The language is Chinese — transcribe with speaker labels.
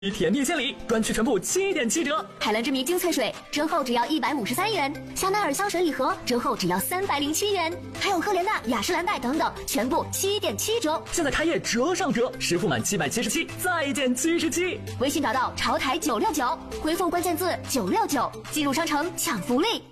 Speaker 1: 甜蜜千里，专区全部7.7折。
Speaker 2: 海蓝之谜精粹水折后只要153元，香奈儿香水礼盒折后只要307元，还有赫莲娜、雅诗兰黛等等，全部7.7折。
Speaker 1: 现在开业折上折，实付满777再减77。
Speaker 2: 微信找到潮台969，回复关键字969，进入商城抢福利。